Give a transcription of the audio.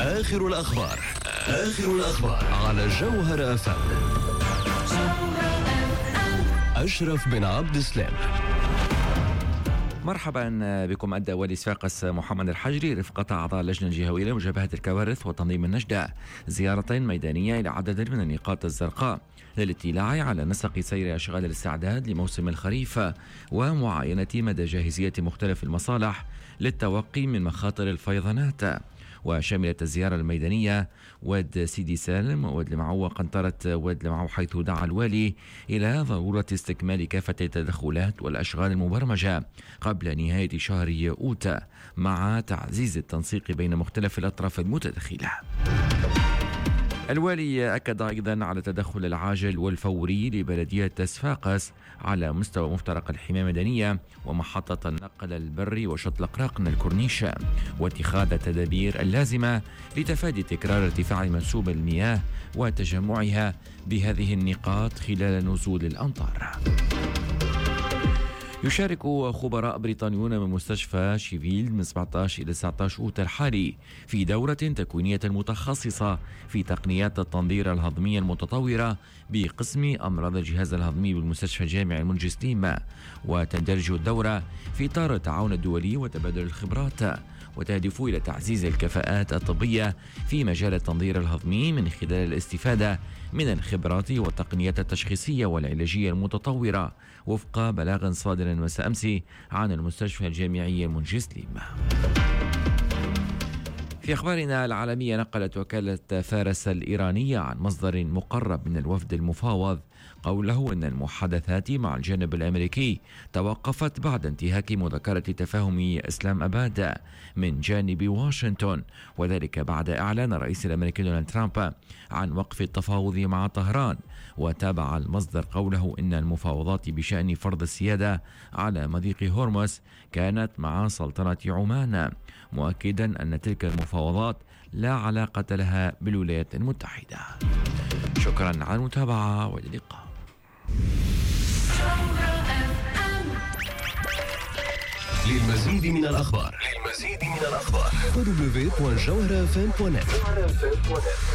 آخر الأخبار على جوهر FM. أشرف بن عبد السلام. مرحبا بكم. أدى والي صفاقس محمد الحجري رفقة أعضاء اللجنة الجهوية لمجابهة الكوارث وتنظيم النجدة زيارة ميدانية إلى عدد من النقاط الزرقاء للاطلاع على نسق سير أشغال الاستعداد لموسم الخريف ومعاينة مدى جاهزية مختلف المصالح للتوقي من مخاطر الفيضانات. وشملت الزيارة الميدانية واد سيدي سالم واد المعو وقنطرة واد المعو، حيث دعا الوالي إلى ضرورة استكمال كافة التدخلات والأشغال المبرمجة قبل نهاية شهر أوت مع تعزيز التنسيق بين مختلف الأطراف المتدخلة. الوالي أكد أيضا على التدخل العاجل والفوري لبلدية صفاقس على مستوى مفترق الحماية المدنية ومحطة النقل البري وشط القراق من الكورنيش، واتخاذ التدابير اللازمة لتفادي تكرار ارتفاع منسوب المياه وتجمعها بهذه النقاط خلال نزول الأمطار. يشارك خبراء بريطانيون من مستشفى شيفيلد من 17 إلى 19 أوت الحالي في دورة تكوينية متخصصة في تقنيات التنظير الهضمي المتطورة بقسم أمراض الجهاز الهضمي بالمستشفى الجامعي المنجي سليم. وتندرج الدورة في إطار التعاون الدولي وتبادل الخبرات، وتهدف إلى تعزيز الكفاءات الطبية في مجال التنظير الهضمي من خلال الاستفادة من الخبرات والتقنيات التشخيصية والعلاجية المتطورة وفق بلاغ صادر مساء أمس عن المستشفى الجامعي المنجي سليم. في أخبارنا العالمية، نقلت وكالة فارس الإيرانية عن مصدر مقرب من الوفد المفاوض قوله إن المحادثات مع الجانب الأمريكي توقفت بعد انتهاك مذكرة تفاهم إسلام أباد من جانب واشنطن، وذلك بعد إعلان الرئيس الأمريكي دونالد ترامب عن وقف التفاوض مع طهران. وتابع المصدر قوله إن المفاوضات بشأن فرض السيادة على مضيق هرمز كانت مع سلطنة عمان، مؤكدا أن تلك المفاوضات لا علاقة لها بالولايات المتحدة. شكرا على المتابعة وإلى اللقاء. للمزيد من الأخبار www.jawharfm.net